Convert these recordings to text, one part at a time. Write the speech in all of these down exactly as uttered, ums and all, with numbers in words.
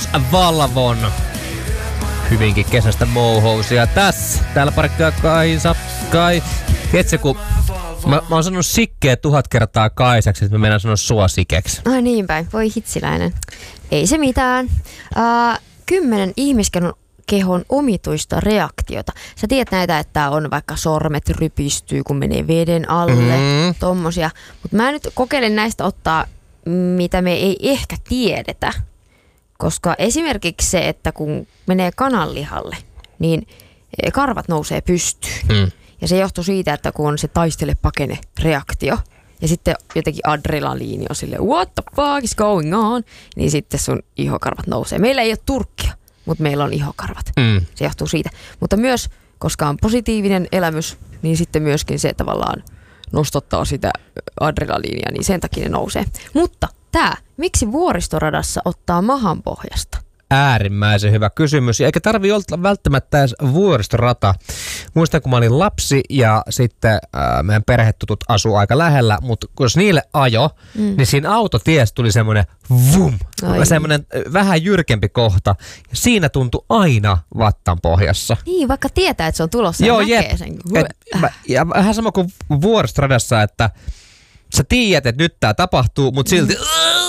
valvon hyvinkin kesästä mouhousia tässä. Täällä parikkaa Kaisa, Kai. Tiedätkö, kun mä, mä oon sanonut sikkeä tuhat kertaa Kaisaksi, että mä mennään sanoa sua sikeksi. Ai niin päin, voi hitsiläinen. Ei se mitään. Uh, kymmenen ihmiskehon kehon omituista reaktiota. Sä tiedät näitä, että on vaikka sormet rypistyy, kun menee veden alle, mm-hmm. tommosia. Mutta mä nyt kokeilen näistä ottaa, mitä me ei ehkä tiedetä. Koska esimerkiksi se, että kun menee kananlihalle, niin karvat nousee pystyyn. Mm. Ja se johtuu siitä, että kun on se taistele-pakene-reaktio, ja sitten jotenkin adrenaliini on silleen, what the fuck is going on? Niin sitten sun ihokarvat nousee. Meillä ei ole turkkia, mutta meillä on ihokarvat. Mm. Se johtuu siitä. Mutta myös, koska on positiivinen elämys, niin sitten myöskin se tavallaan nostottaa sitä adrenaliinia, niin sen takia ne nousee. Mutta tää, miksi vuoristoradassa ottaa mahan pohjasta? Äärimmäisen hyvä kysymys. Ja eikä tarvitse olla välttämättä edes vuoristorata. Muistan, kun mä olin lapsi ja sitten äh, meidän perhetutut asuu aika lähellä, mutta jos niille ajo, mm. niin siinä autotiessä tuli semmoinen vum, Ai. semmoinen vähän jyrkempi kohta. Ja siinä tuntui aina vattan pohjassa. Niin, vaikka tietää, että se on tulossa ja näkee jep. sen. Et, mä, ja vähän sama kuin vuoristoradassa, että sä tiedät, että nyt tää tapahtuu, mutta silti... Mm.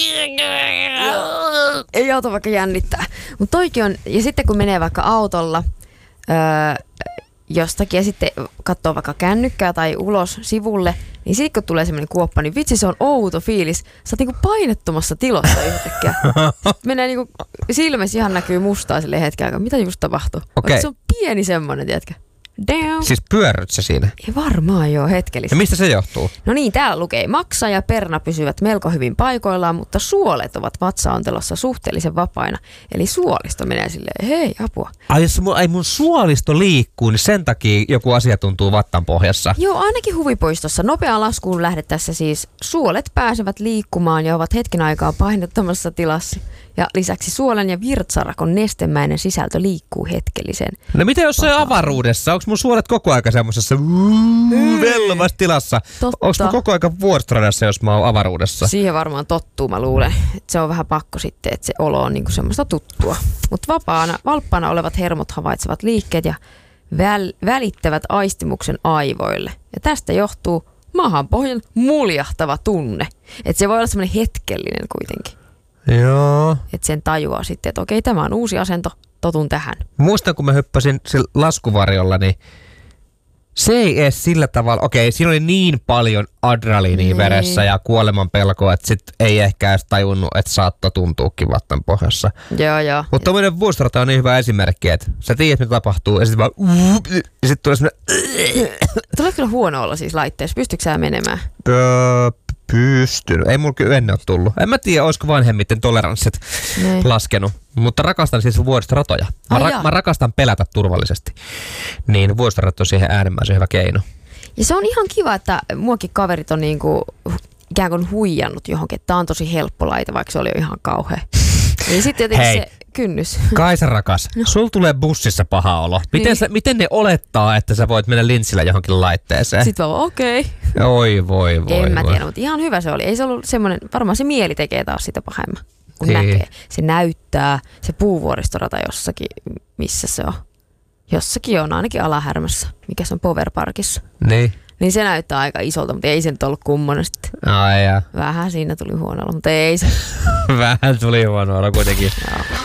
Ei auto vaikka jännittää. Mutta toikin on, ja sitten kun menee vaikka autolla öö, jostakin ja sitten katsoo vaikka kännykkää tai ulos sivulle, niin sitten kun tulee semmoinen kuoppa, niin vitsi se on outo fiilis. Sä oot niinku painettomassa tilassa yhtäkkiä. Sitten menee niinku, silmässä ihan näkyy mustaa sille hetken aikaa. Mitä just tapahtuu? Okay. Se on pieni semmoinen, tiedätkö? Damn. Siis pyörryt se siinä? Ei varmaan joo, hetkellisesti. Ja mistä se johtuu? No niin, täällä lukee, maksa ja perna pysyvät melko hyvin paikoillaan, mutta suolet ovat vatsaontelossa suhteellisen vapaina. Eli suolisto menee silleen, hei apua. Ai jos mun, ai mun suolisto liikkuu, niin sen takia joku asia tuntuu vattan pohjassa. Joo, ainakin huvipuistossa. Nopeaan laskuun lähdettäessä siis suolet pääsevät liikkumaan ja ovat hetken aikaa painottomassa tilassa. Ja lisäksi suolen ja virtsarakon nestemäinen sisältö liikkuu hetkellisen. No mitä jos se on avaruudessa? Onko mun suolet koko aika semmoisessa vellovassa tilassa? Onko mun koko aika vuoristoradassa, jos mä oon avaruudessa? Siihen varmaan tottuu, mä luulen. Et se on vähän pakko sitten, että se olo on niinku semmoista tuttua. Mutta vapaana, valppaana olevat hermot havaitsevat liikkeet ja väl, välittävät aistimuksen aivoille. Ja tästä johtuu mahanpohjan muljahtava tunne. Että se voi olla semmoinen hetkellinen kuitenkin. Joo. Että sen tajuaa sitten, että okei, tämä on uusi asento, totun tähän. Muistan, kun mä hyppäsin sillä laskuvarjolla, niin se ei edes sillä tavalla, okei, siinä oli niin paljon adrenaliinia niin veressä ja kuoleman pelkoa, että sit ei ehkä edes tajunnut, että saattoi tuntuukin vattan pohjassa. Joo, joo. Mutta tommoinen vuositorata on niin hyvä esimerkki, että sä tiedät, mitä tapahtuu, ja sitten vaan ja sitten tulee semmoinen... Tulee kyllä huono olla siis laitteessa. Pystytkö sä menemään? Öö, pystynyt. Ei mulla kyllä ennen ole tullut. En mä tiedä, olisiko vanhemmitten toleranssit niin laskenut. Mutta rakastan siis vuoristoratoja. Mä, ra- mä rakastan pelätä turvallisesti. Niin vuoristorat on siihen äärimmäisen hyvä keino. Ja se on ihan kiva, että muakin kaverit on niinku ikään kuin huijannut johonkin. Tää on tosi helppo laite, vaikka se oli jo ihan kauhea. Niin sitten jotenkin Hei. se kynnys. Kaisa rakas, no. Sul tulee bussissa paha olo. Miten, niin. sä, miten ne olettaa, että sä voit mennä linssillä johonkin laitteeseen? Sitten vaan okei. Okay. Oi voi voi. En mä voi. tiedä, mutta ihan hyvä se oli. Ei se ollut semmoinen, varmaan se mieli tekee taas sitä pahemman, kun Hei. näkee. Se näyttää, se puuvuoristorata jossakin, missä se on. Jossakin on, ainakin Alahärmässä, mikä se on Power Parkissa. Niin. Niin se näyttää aika isolta, mutta ei se nyt ollut kummonen sitten. Ai ja. Vähän siinä tuli huonolla, mutta ei se. Vähän tuli huonolla kuitenkin.